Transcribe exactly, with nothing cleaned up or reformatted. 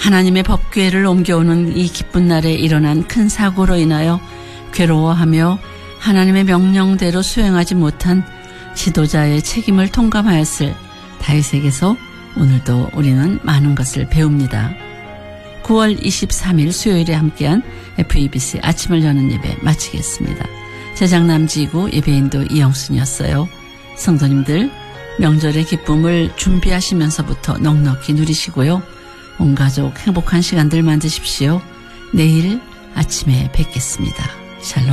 하나님의 법궤를 옮겨오는 이 기쁜 날에 일어난 큰 사고로 인하여 괴로워하며 하나님의 명령대로 수행하지 못한 지도자의 책임을 통감하였을 다윗에게서 오늘도 우리는 많은 것을 배웁니다. 구월 이십삼일 수요일에 함께한 에프이비씨 아침을 여는 예배 마치겠습니다. 제작남지구 예배인도 이영순이었어요. 성도님들 명절의 기쁨을 준비하시면서부터 넉넉히 누리시고요. 온 가족 행복한 시간들 만드십시오. 내일 아침에 뵙겠습니다. 샬롬.